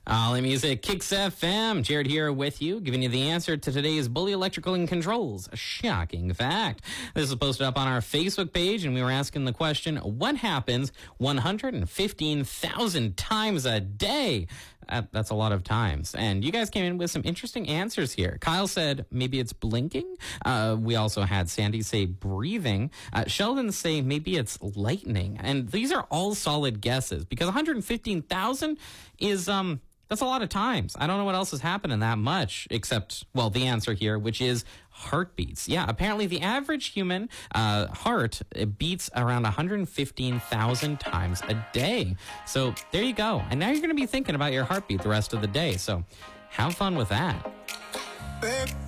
Ollie Music Kicks FM. Jared here with you, giving you the answer to today's Bully Electrical and Controls shocking fact. This is posted up on our Facebook page, and we were asking the question, what happens 115,000 times a day? That's a lot of times. And you guys came in with some interesting answers here. Kyle said maybe it's blinking. We also had Sandy say breathing. Sheldon say maybe it's lightning. And these are all solid guesses because 115,000 is that's a lot of times. I don't know what else has happened in that much except, well, the answer here, which is heartbeats. Yeah, apparently the average human heart beats around 115,000 times a day. So there you go. And now you're going to be thinking about your heartbeat the rest of the day. So have fun with that.